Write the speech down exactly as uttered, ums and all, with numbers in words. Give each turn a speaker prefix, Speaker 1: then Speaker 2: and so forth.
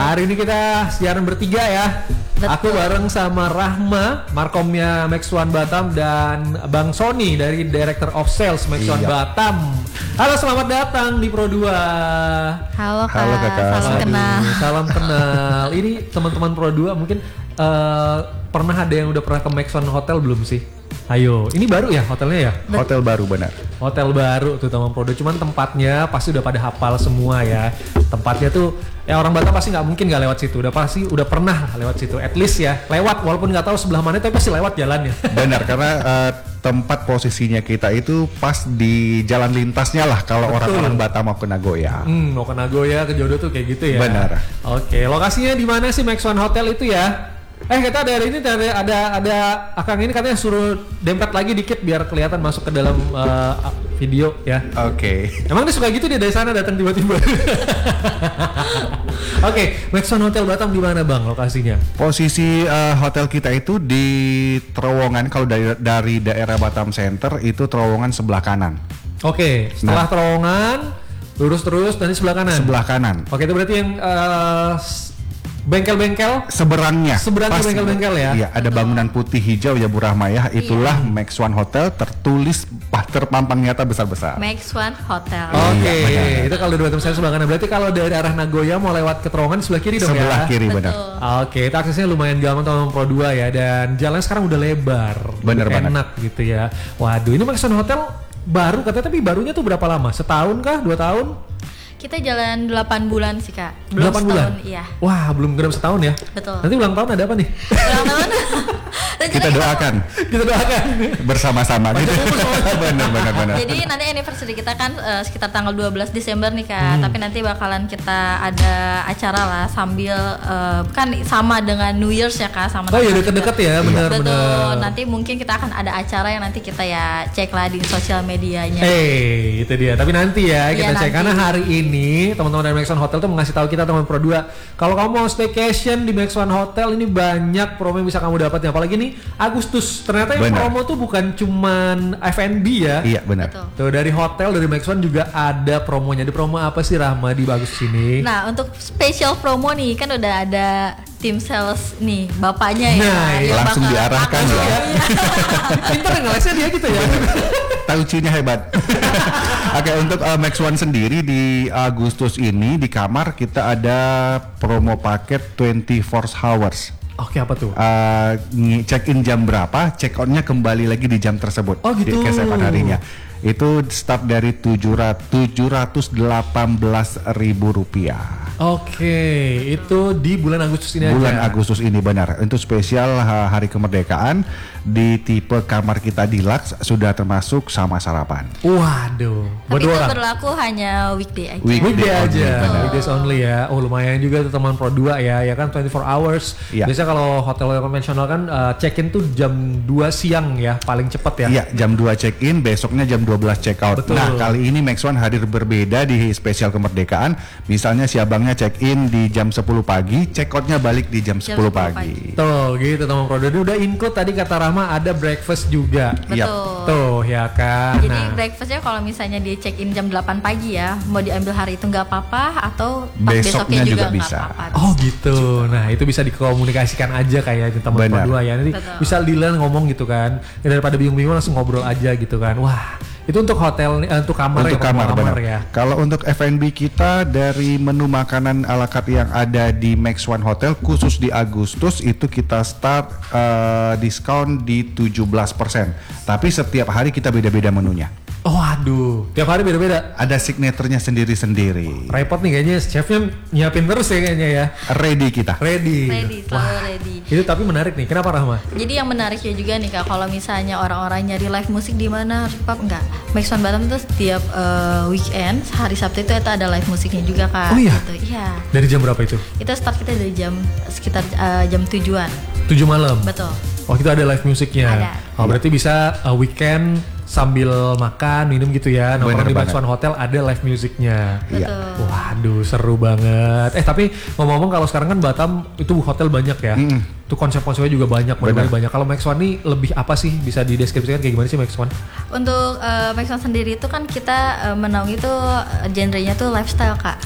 Speaker 1: Hari ini kita siaran bertiga ya. Betul. Aku bareng sama Rahma, markomnya Max One Batam, dan Bang Sony dari Director of Sales Max One iya. Batam. Halo, selamat datang di Pro dua.
Speaker 2: Halo Kak,
Speaker 3: Halo, Kakak.
Speaker 2: salam
Speaker 1: Aduh,
Speaker 2: kenal.
Speaker 1: Salam kenal. Ini teman-teman Pro dua mungkin uh, pernah ada yang udah pernah ke Max One Hotel belum sih? Ayo, ini baru ya hotelnya ya?
Speaker 3: Bet- Hotel baru benar.
Speaker 1: Hotel baru tuh teman Pro dua, cuman tempatnya pasti udah pada hafal semua ya. Tempatnya tuh ya orang Batam pasti nggak mungkin nggak lewat situ. Udah pasti udah pernah lewat situ. At least ya lewat, walaupun nggak tahu sebelah mana tapi pasti lewat jalannya.
Speaker 3: Benar, karena uh, tempat posisinya kita itu pas di jalan lintasnya lah kalau orang-orang Batam mau ke Nagoya.
Speaker 1: Hmm, mau ke Nagoya, ke Jodoh tuh kayak gitu ya.
Speaker 3: Benar.
Speaker 1: Oke, lokasinya di mana sih Max One Hotel itu ya? Eh kita ada ini ada ada ada Akang ini katanya suruh dempet lagi dikit biar kelihatan masuk ke dalam uh, video ya.
Speaker 3: Oke. Okay.
Speaker 1: Emang dia suka gitu, dia dari sana datang tiba-tiba. Oke, okay, Max One Hotel Batam di mana Bang lokasinya?
Speaker 3: Posisi uh, hotel kita itu di terowongan, kalau dari dari daerah Batam Center itu terowongan sebelah kanan.
Speaker 1: Oke, okay, setelah nah. terowongan lurus terus dan di sebelah kanan.
Speaker 3: Sebelah kanan.
Speaker 1: Oke, itu berarti yang uh, bengkel-bengkel
Speaker 3: seberangnya,
Speaker 1: seberangnya bengkel-bengkel ya.
Speaker 3: Iya, ada bangunan putih hijau ya Bu Rahma ya. Itulah iya. Max One Hotel, tertulis terpampang nyata besar-besar.
Speaker 2: Max One Hotel.
Speaker 1: Oke, okay. Iya, itu kalau di Batam saya sebelah kanan. Berarti kalau dari arah Nagoya mau lewat ke terowongan sebelah kiri dong
Speaker 3: sebelah
Speaker 1: ya.
Speaker 3: Sebelah kiri benar.
Speaker 1: Oke, okay, itu aksesnya lumayan gampang teman Pro dua ya, dan jalannya sekarang udah lebar.
Speaker 3: Bener banget.
Speaker 1: Enak gitu ya. Waduh, ini Max One Hotel baru katanya, tapi barunya tuh berapa lama? Setahun kah? Dua tahun?
Speaker 2: Kita jalan delapan bulan sih Kak. Belum
Speaker 1: delapan
Speaker 2: setahun,
Speaker 1: bulan?
Speaker 2: Iya.
Speaker 1: Wah, belum genap setahun ya?
Speaker 2: Betul.
Speaker 1: Nanti ulang tahun ada apa nih?
Speaker 2: Ulang tahun?
Speaker 3: Kita doakan.
Speaker 1: Kita doakan.
Speaker 3: Bersama-sama gitu. Benar, benar, benar.
Speaker 2: Jadi nanti anniversary kita kan uh, sekitar tanggal dua belas Desember nih Kak. Hmm. Tapi nanti bakalan kita ada acara lah sambil uh, kan sama dengan New Year's ya Kak. Sama
Speaker 1: oh iya, deket-deket ya, benar,
Speaker 2: betul.
Speaker 1: benar.
Speaker 2: Nanti mungkin kita akan ada acara yang nanti kita ya cek lah di sosial medianya.
Speaker 1: Eh, hey, itu dia. Tapi nanti ya kita
Speaker 2: iya,
Speaker 1: cek,
Speaker 2: nanti.
Speaker 1: karena hari ini ini teman-teman dari Max One Hotel tuh mengasih tahu kita teman Pro dua, kalau kamu mau staycation di Max One Hotel ini banyak promo yang bisa kamu dapatin, apalagi nih Agustus. Ternyata yang benar. Promo tuh bukan cuman F and B ya.
Speaker 3: Iya benar.
Speaker 2: Betul.
Speaker 1: Tuh dari hotel, dari Max One juga ada promonya. Di promo apa sih Rahma di Agustus ini?
Speaker 2: Nah, untuk special promo nih kan udah ada tim sales nih bapaknya ya.
Speaker 1: Nah,
Speaker 3: ya langsung diarahkan ya.
Speaker 1: Pintar ngelesnya dia gitu ya.
Speaker 3: Taucunya hebat. Oke, untuk uh, Max One sendiri di Agustus ini di kamar kita ada promo paket dua puluh empat hours.
Speaker 1: Oke, apa tuh?
Speaker 3: Uh, check in jam berapa, check outnya kembali lagi di jam tersebut.
Speaker 1: Oh gitu.
Speaker 3: Di keesokan harinya. Itu start dari tujuh ratus delapan belas ribu rupiah.
Speaker 1: Oke, itu di bulan Agustus ini
Speaker 3: bulan
Speaker 1: aja.
Speaker 3: Agustus ini benar. Untuk spesial Hari Kemerdekaan di tipe kamar kita deluxe sudah termasuk sama sarapan.
Speaker 1: Waduh.
Speaker 2: Tapi itu orang. Berlaku hanya weekday aja.
Speaker 1: Weekday, weekday aja.
Speaker 2: Betul.
Speaker 1: Weekdays only ya. Oh lumayan juga tuh teman Pro dua ya. Ya kan dua puluh empat hours. Ya. Biasanya kalau hotel konvensional kan uh, check-in tuh jam dua siang ya, paling cepat ya.
Speaker 3: Iya, jam dua check-in, besoknya jam dua belas check out. Betul. Nah, kali ini Max One hadir berbeda di spesial kemerdekaan. Misalnya si abangnya check-in di jam sepuluh pagi, check outnya balik di jam, jam sepuluh pagi.
Speaker 1: Tuh, gitu teman Pro dua. Udah include tadi kata Rahma ada breakfast juga.
Speaker 2: Betul.
Speaker 1: Yep. Tuh, ya kan.
Speaker 2: Jadi
Speaker 1: nah.
Speaker 2: breakfastnya kalau misalnya di check-in jam delapan pagi ya, mau diambil hari itu nggak apa-apa atau pas
Speaker 3: besoknya,
Speaker 2: besoknya juga,
Speaker 3: juga bisa.
Speaker 2: Apa-apa.
Speaker 1: Oh gitu. Nah, itu bisa dikomunikasikan aja kayak teman Pro dua ya. Nanti betul. Bisa Dilan ngomong gitu kan. Ya, daripada bingung-bingung langsung ngobrol aja gitu kan. Wah, itu untuk hotel, eh, untuk kamar
Speaker 3: untuk
Speaker 1: ya,
Speaker 3: kamar,
Speaker 1: kamar
Speaker 3: ya.
Speaker 1: Kalau
Speaker 3: untuk F and B kita dari menu makanan ala carte yang ada di Max One Hotel khusus di Agustus itu kita start uh, diskon di tujuh belas persen. Tapi setiap hari kita beda-beda menunya.
Speaker 1: Oh aduh, tiap hari beda-beda.
Speaker 3: Ada signaturenya sendiri-sendiri.
Speaker 1: Repot nih kayaknya, chefnya nyiapin terus ya kayaknya ya.
Speaker 3: Ready kita.
Speaker 1: Ready.
Speaker 2: Ready, selalu Wah, ready.
Speaker 1: Itu tapi menarik nih. Kenapa Rahma?
Speaker 2: Jadi yang menariknya juga nih Kak, kalau misalnya orang-orang nyari live musik di mana, pub enggak. Max One Batam itu setiap uh, weekend, hari Sabtu itu ada live musiknya juga Kak.
Speaker 1: Oh iya?
Speaker 2: Gitu. Iya.
Speaker 1: Dari jam berapa itu?
Speaker 2: Itu start kita dari jam sekitar uh, jam tujuan.
Speaker 1: Tujuh malam?
Speaker 2: Betul.
Speaker 1: Oh kita ada live musiknya?
Speaker 2: Ada.
Speaker 1: Oh berarti bisa uh, weekend sambil makan, minum gitu ya. Nongkrong di Max One Hotel ada live musiknya.
Speaker 2: Betul.
Speaker 1: Waduh seru banget. Eh tapi ngomong-ngomong kalau sekarang kan Batam itu hotel banyak ya. Mm-hmm. Itu konsep-konsepnya juga banyak, model banyak. Kalau Max One nih lebih apa sih? Bisa dideskripsikan kayak gimana sih Max One?
Speaker 2: Untuk uh, Max One sendiri itu kan kita uh, menaungi itu uh, genrenya tuh lifestyle Kak.